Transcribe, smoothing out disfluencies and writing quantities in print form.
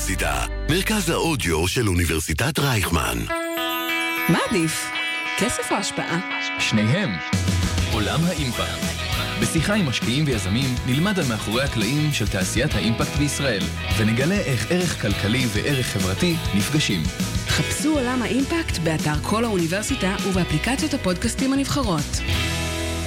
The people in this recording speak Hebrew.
האוניברסיטה, מרכז האודיו של אוניברסיטת רייכמן. מה עדיף? כסף או השפעה? שניהם. עולם האימפקט. בשיחה עם משקיעים ויזמים נלמד על מאחורי הקלעים של תעשיית האימפקט בישראל, ונגלה איך ערך כלכלי וערך חברתי נפגשים. חפשו עולם האימפקט באתר כל האוניברסיטה ובאפליקציות הפודקאסטים הנבחרות.